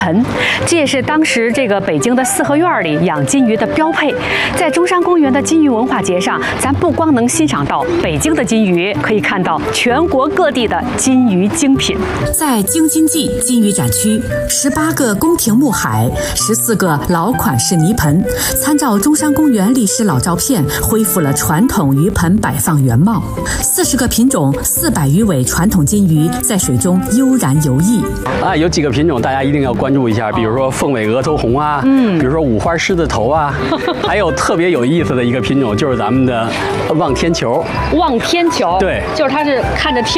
盆，这也是当时这个北京的四合院里养金鱼的标配。在中山公园的金鱼文化节上，咱不光能欣赏到北京的金鱼，可以看到全国各地的金鱼精品。 在京津冀金鱼展区，18个宫廷木海，14个老款式泥盆，参照中山公园历史老照片，恢复了传统鱼盆摆放原貌。40个品种，400余尾传统金鱼在水中悠然游弋。 有几个品种大家一定要关注一下，比如说凤尾额头红啊，比如说五花狮子头啊，还有特别有意思的一个品种就是咱们的望天球。 望天球， 对， 就是它是看着天。